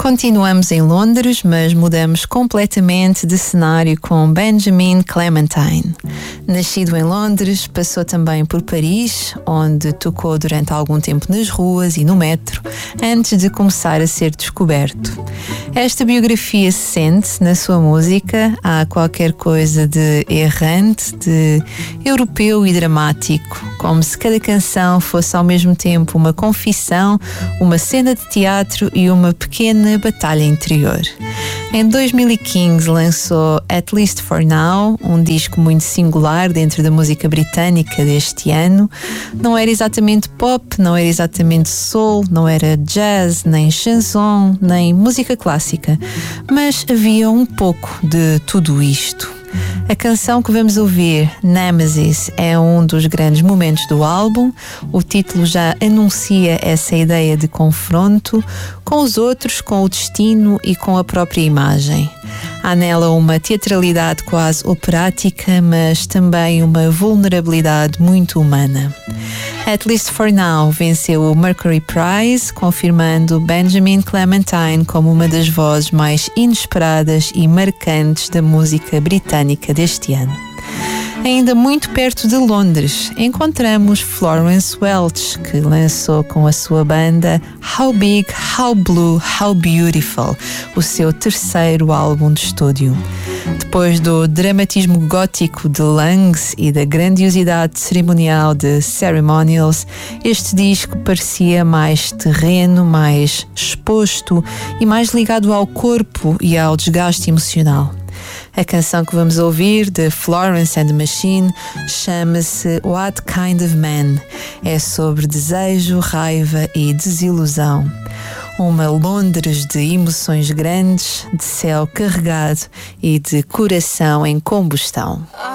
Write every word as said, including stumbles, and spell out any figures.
Continuamos em Londres, mas mudamos completamente de cenário com Benjamin Clementine. Nascido em Londres, passou também por Paris, onde tocou durante algum tempo nas ruas e no metro, antes de começar a ser descoberto. Esta biografia se sente na sua música. Há qualquer coisa de errante, de europeu e dramático, como se cada canção fosse ao mesmo tempo uma confissão, uma cena de teatro e uma pequena batalha interior. Em dois mil e quinze lançou At Least For Now, um disco muito singular dentro da música britânica deste ano. Não era exatamente pop, não era exatamente soul, não era jazz, nem chanson, nem música clássica, mas havia um pouco de tudo isto. A canção que vamos ouvir, Nemesis, é um dos grandes momentos do álbum. O título já anuncia essa ideia de confronto com os outros, com o destino e com a própria imagem. Há nela uma teatralidade quase operática, mas também uma vulnerabilidade muito humana. At Least For Now venceu o Mercury Prize, confirmando Benjamin Clementine como uma das vozes mais inesperadas e marcantes da música britânica deste ano. Ainda muito perto de Londres, encontramos Florence Welch, que lançou com a sua banda How Big, How Blue, How Beautiful, o seu terceiro álbum de estúdio. Depois do dramatismo gótico de Lungs e da grandiosidade cerimonial de Ceremonials, este disco parecia mais terreno, mais exposto e mais ligado ao corpo e ao desgaste emocional. A canção que vamos ouvir, de Florence and the Machine, chama-se What Kind of Man? É sobre desejo, raiva e desilusão. Uma Londres de emoções grandes, de céu carregado e de coração em combustão.